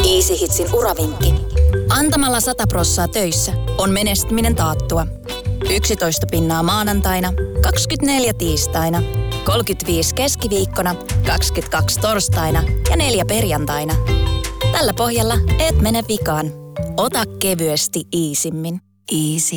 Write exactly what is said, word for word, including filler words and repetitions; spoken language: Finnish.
Easy Hitsin uravinkki. Antamalla sata prossaa töissä on menestyminen taattua. yksitoista pinnaa maanantaina, kaksikymmentäneljä tiistaina, kolmekymmentäviisi keskiviikkona, kaksikymmentäkaksi torstaina ja neljä perjantaina. Tällä pohjalla et mene vikaan. Ota kevyesti Easymmin. Easy.